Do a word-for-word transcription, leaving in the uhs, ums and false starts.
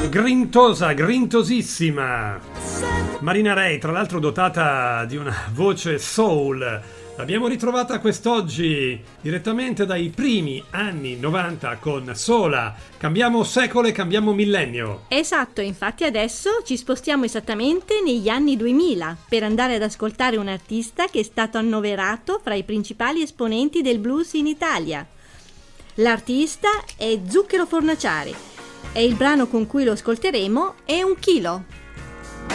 grintosa, grintosissima Marina Ray, tra l'altro dotata di una voce soul. L'abbiamo ritrovata quest'oggi direttamente dai primi anni novanta con Sola. Cambiamo secolo e cambiamo millennio. Esatto, infatti adesso ci spostiamo esattamente negli anni duemila per andare ad ascoltare un artista che è stato annoverato fra i principali esponenti del blues in Italia. L'artista è Zucchero Fornaciari e il brano con cui lo ascolteremo è Un chilo.